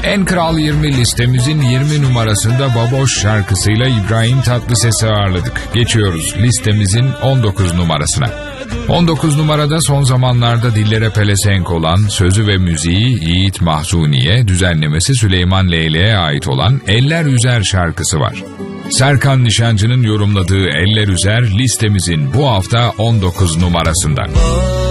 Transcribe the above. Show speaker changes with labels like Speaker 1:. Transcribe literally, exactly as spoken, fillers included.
Speaker 1: En Kral yirmi listemizin yirmi numarasında Baboş şarkısıyla İbrahim Tatlıses'i ağırladık. Geçiyoruz listemizin on dokuz numarasına. on dokuz numarada son zamanlarda dillere pelesenk olan, sözü ve müziği Yiğit Mahzuni'ye, düzenlemesi Süleyman Leylek'e ait olan Eller Üzer şarkısı var. Serkan Nişancı'nın yorumladığı Eller Üzer listemizin bu hafta on dokuz numarasında.